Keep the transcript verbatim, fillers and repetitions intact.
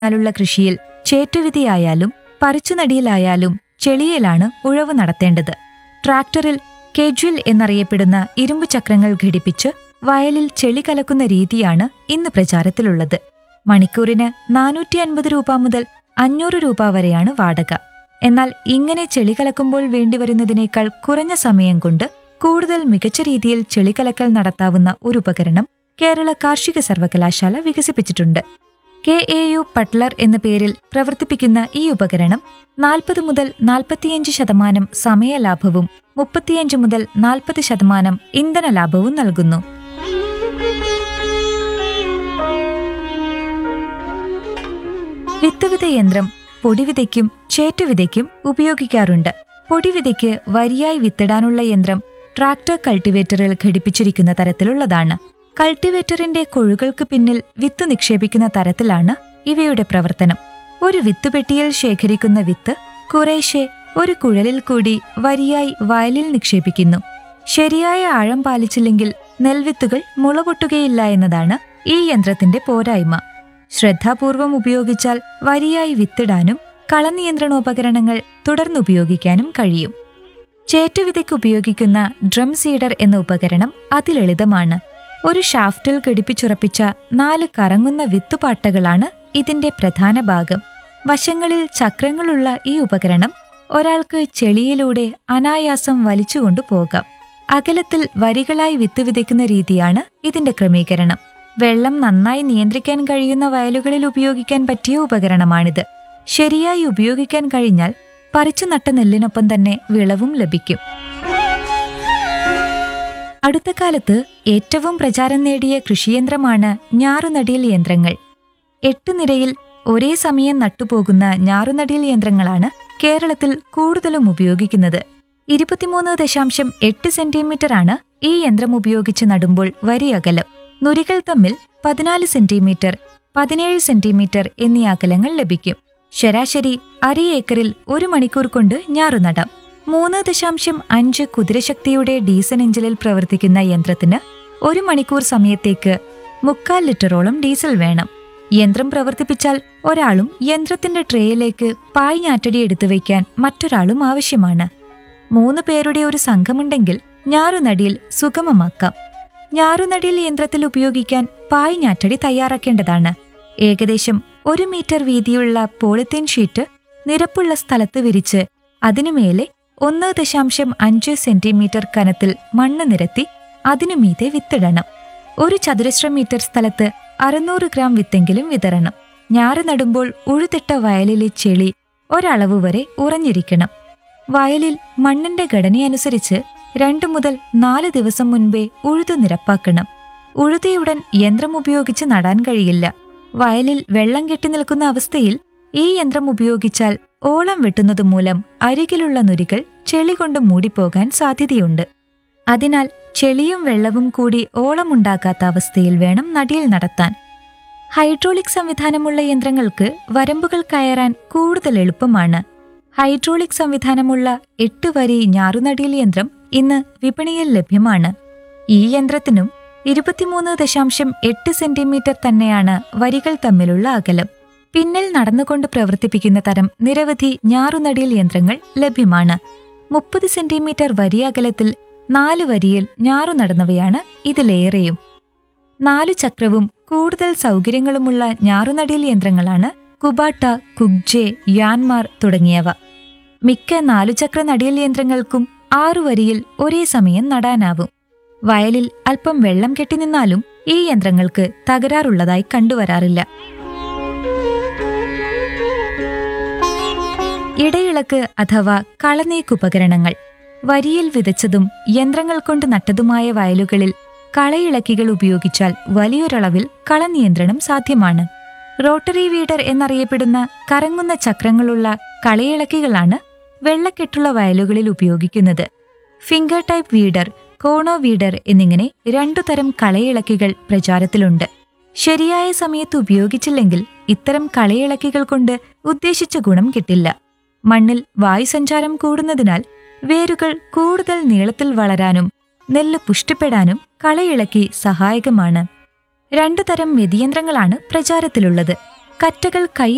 ാലുള്ള കൃഷിയിൽ ചേറ്റുവിധിയായാലും പറിച്ചുനടിയിലായാലും ചെളിയിലാണ് ഉഴവ് നടത്തേണ്ടത്. ട്രാക്ടറിൽ കെജ്വൽ എന്നറിയപ്പെടുന്ന ഇരുമ്പു ചക്രങ്ങൾ ഘടിപ്പിച്ച് വയലിൽ ചെളി കലക്കുന്ന രീതിയാണ് ഇന്ന് പ്രചാരത്തിലുള്ളത്. മണിക്കൂറിന് നാനൂറ്റി അൻപത് രൂപ മുതൽ അഞ്ഞൂറ് രൂപ വരെയാണ് വാടക. എന്നാൽ ഇങ്ങനെ ചെളി കലക്കുമ്പോൾ വേണ്ടിവരുന്നതിനേക്കാൾ കുറഞ്ഞ സമയം കൊണ്ട് കൂടുതൽ മികച്ച രീതിയിൽ ചെളികലക്കൽ നടത്താവുന്ന ഒരു ഉപകരണം കേരള കാർഷിക സർവകലാശാല വികസിപ്പിച്ചിട്ടുണ്ട്. കെ എ യു പട്ലർ എന്ന പേരിൽ പ്രവർത്തിപ്പിക്കുന്ന ഈ ഉപകരണം നാൽപ്പത് മുതൽ നാൽപ്പത്തിയഞ്ച് ശതമാനം സമയലാഭവും മുപ്പത്തിയഞ്ച് മുതൽ നാൽപ്പത് ശതമാനം ഇന്ധന ലാഭവും നൽകുന്നു. വിത്തുവിത യന്ത്രം പൊടിവിതയ്ക്കും ചേറ്റുവിതയ്ക്കും ഉപയോഗിക്കാറുണ്ട്. പൊടിവിതയ്ക്ക് വരിയായി വിത്തിടാനുള്ള യന്ത്രം ട്രാക്ടർ കൾട്ടിവേറ്ററിൽ ഘടിപ്പിച്ചിരിക്കുന്ന തരത്തിലുള്ളതാണ്. കൾട്ടിവേറ്ററിന്റെ കൊഴുകൾക്ക് പിന്നിൽ വിത്ത് നിക്ഷേപിക്കുന്ന തരത്തിലാണ് ഇവയുടെ പ്രവർത്തനം. ഒരു വിത്തുപെട്ടിയിൽ ശേഖരിക്കുന്ന വിത്ത് കുറേശ്ശെ ഒരു കുഴലിൽ കൂടി വരിയായി വയലിൽ നിക്ഷേപിക്കുന്നു. ശരിയായ ആഴം പാലിച്ചില്ലെങ്കിൽ നെൽവിത്തുകൾ മുളപൊട്ടുകയില്ല എന്നതാണ് ഈ യന്ത്രത്തിന്റെ പോരായ്മ. ശ്രദ്ധാപൂർവം ഉപയോഗിച്ചാൽ വരിയായി വിത്തിടാനും കളനിയന്ത്രണോപകരണങ്ങൾ തുടർന്നുപയോഗിക്കാനും കഴിയും. ചേറ്റുവിതയ്ക്ക് ഉപയോഗിക്കുന്ന ഡ്രം സീഡർ എന്ന ഉപകരണം അതിലളിതമാണ്. ഒരു ഷാഫ്റ്റിൽ ഘടിപ്പിച്ചുറപ്പിച്ച നാല് കറങ്ങുന്ന വിത്തുപാട്ടകളാണ് ഇതിന്റെ പ്രധാന ഭാഗം. വശങ്ങളിൽ ചക്രങ്ങളുള്ള ഈ ഉപകരണം ഒരാൾക്ക് ചെളിയിലൂടെ അനായാസം വലിച്ചുകൊണ്ടു പോകാം. അകലത്തിൽ വരികളായി വിത്ത് വിതയ്ക്കുന്ന രീതിയാണ് ഇതിന്റെ ക്രമീകരണം. വെള്ളം നന്നായി നിയന്ത്രിക്കാൻ കഴിയുന്ന വയലുകളിൽ ഉപയോഗിക്കാൻ പറ്റിയ ഉപകരണമാണിത്. ശരിയായി ഉപയോഗിക്കാൻ കഴിഞ്ഞാൽ പറിച്ചു നട്ട നെല്ലിനൊപ്പം തന്നെ വിളവും ലഭിക്കും. അടുത്ത കാലത്ത് ഏറ്റവും പ്രചാരം നേടിയ കൃഷിയന്ത്രമാണ് ഞാറുനടിയൽ യന്ത്രങ്ങൾ. എട്ട് നിരയിൽ ഒരേ സമയം നട്ടുപോകുന്ന ഞാറുനടിയൽ യന്ത്രങ്ങളാണ് കേരളത്തിൽ കൂടുതലും ഉപയോഗിക്കുന്നത്. ഇരുപത്തിമൂന്ന് ദശാംശം എട്ട് സെന്റിമീറ്ററാണ് ഈ യന്ത്രം ഉപയോഗിച്ച് നടുമ്പോൾ വരി അകലം. നുരികൾ തമ്മിൽ പതിനാല് സെന്റിമീറ്റർ, പതിനേഴ് സെന്റിമീറ്റർ എന്നീ അകലങ്ങൾ ലഭിക്കും. ശരാശരി അര ഏക്കറിൽ ഒരു മണിക്കൂർ കൊണ്ട് ഞാറുനടാം. മൂന്ന് ദശാംശം അഞ്ച് കുതിരശക്തിയുടെ ഡീസൽ എഞ്ചിനിൽ പ്രവർത്തിക്കുന്ന യന്ത്രത്തിന് ഒരു മണിക്കൂർ സമയത്തേക്ക് മുക്കാൽ ലിറ്ററോളം ഡീസൽ വേണം. യന്ത്രം പ്രവർത്തിപ്പിച്ചാൽ ഒരാളും യന്ത്രത്തിന്റെ ട്രേയിലേക്ക് പായ് ഞാറ്റടി എടുത്തു വയ്ക്കാൻ മറ്റൊരാളും ആവശ്യമാണ്. മൂന്ന് പേരുടെ ഒരു സംഘമുണ്ടെങ്കിൽ ഞാറുനടിയിൽ സുഗമമാക്കാം. ഞാറുനടിയിൽ യന്ത്രത്തിൽ ഉപയോഗിക്കാൻ പായ് ഞാറ്റടി തയ്യാറാക്കേണ്ടതാണ്. ഏകദേശം ഒരു മീറ്റർ വീതിയുള്ള പോളിത്തീൻ ഷീറ്റ് നിരപ്പുള്ള സ്ഥലത്ത് വിരിച്ച് അതിനുമേലെ ഒന്ന് ദശാംശം അഞ്ച് സെന്റിമീറ്റർ കനത്തിൽ മണ്ണ് നിരത്തി അതിനുമീതെ വിത്തിടണം. ഒരു ചതുരശ്ര മീറ്റർ സ്ഥലത്ത് അറുന്നൂറ് ഗ്രാം വിത്തെങ്കിലും വിതരണം. ഞാറ് നടുമ്പോൾ ഉഴുതിട്ട വയലിലെ ചെളി ഒരളവ് വരെ ഉറഞ്ഞിരിക്കണം. വയലിൽ മണ്ണിന്റെ ഘടനയനുസരിച്ച് രണ്ടു മുതൽ നാല് ദിവസം മുൻപേ ഉഴുതു നിരപ്പാക്കണം. ഉഴുതിയുടൻ യന്ത്രം ഉപയോഗിച്ച് നടാൻ കഴിയില്ല. വയലിൽ വെള്ളം കെട്ടി നിൽക്കുന്ന അവസ്ഥയിൽ ഈ യന്ത്രം ഉപയോഗിച്ചാൽ ഓളം വെട്ടുന്നത് മൂലം അരികിലുള്ള നുരികൾ ചെളി കൊണ്ട് മൂടിപ്പോകാൻ സാധ്യതയുണ്ട്. അതിനാൽ ചെളിയും വെള്ളവും കൂടി ഓളമുണ്ടാക്കാത്ത അവസ്ഥയിൽ വേണം നടിയിൽ നടത്താൻ. ഹൈഡ്രോളിക് സംവിധാനമുള്ള യന്ത്രങ്ങൾക്ക് വരമ്പുകൾ കയറാൻ കൂടുതൽ എളുപ്പമാണ്. ഹൈഡ്രോളിക് സംവിധാനമുള്ള എട്ട് വരി ഞാറുനടിയൽ യന്ത്രം ഇന്ന് വിപണിയിൽ ലഭ്യമാണ്. ഈ യന്ത്രത്തിനും ഇരുപത്തിമൂന്ന് ദശാംശം എട്ട് സെന്റിമീറ്റർ തന്നെയാണ് വരികൾ തമ്മിലുള്ള അകലം. പിന്നിൽ നടന്നുകൊണ്ട് പ്രവർത്തിപ്പിക്കുന്ന തരം നിരവധി ഞാറുനടിയൽ യന്ത്രങ്ങൾ ലഭ്യമാണ്. മുപ്പത് സെന്റിമീറ്റർ വരി അകലത്തിൽ നാല് വരിയിൽ ഞാറു നടന്നവയാണ് ഇതിലേറെയും. നാലു ചക്രവും കൂടുതൽ സൗകര്യങ്ങളുമുള്ള ഞാറുനടിയൽ യന്ത്രങ്ങളാണ് കുബാട്ട, കുഗ്ജെ, യാൻമാർ തുടങ്ങിയവ. മിക്ക നാലുചക്ര നടിയൽ യന്ത്രങ്ങൾക്കും ആറു വരിയിൽ ഒരേ സമയം നടാനാവും. വയലിൽ അല്പം വെള്ളം കെട്ടിനിന്നാലും ഈ യന്ത്രങ്ങൾക്ക് തകരാറുള്ളതായി കണ്ടുവരാറില്ല. ഇടയിളക്ക് അഥവാ കളനീക്കുപകരണങ്ങൾ. വരിയിൽ വിതച്ചതും യന്ത്രങ്ങൾ കൊണ്ട് നട്ടതുമായ വയലുകളിൽ കളയിളക്കികൾ ഉപയോഗിച്ചാൽ വലിയൊരളവിൽ കളനിയന്ത്രണം സാധ്യമാണ്. റോട്ടറി വീഡർ എന്നറിയപ്പെടുന്ന കറങ്ങുന്ന ചക്രങ്ങളുള്ള കളയിളക്കികളാണ് വെള്ളക്കെട്ടുള്ള വയലുകളിൽ ഉപയോഗിക്കുന്നത്. ഫിംഗർ ടൈപ്പ് വീഡർ, കോണോ വീഡർ എന്നിങ്ങനെ രണ്ടു തരം കളയിളക്കികൾ പ്രചാരത്തിലുണ്ട്. ശരിയായ സമയത്ത് ഉപയോഗിച്ചില്ലെങ്കിൽ ഇത്തരം കളയിളക്കികൾ കൊണ്ട് ഉദ്ദേശിച്ച ഗുണം കിട്ടില്ല. മണ്ണിൽ വായുസഞ്ചാരം കൂടുന്നതിനാൽ വേരുകൾ കൂടുതൽ നീളത്തിൽ വളരാനും നെല്ല് പുഷ്ടിപ്പെടാനും കളയിളക്കി സഹായകമാണ്. രണ്ടു തരം മെതിയന്ത്രങ്ങളാണ് പ്രചാരത്തിലുള്ളത്. കറ്റകൾ കൈ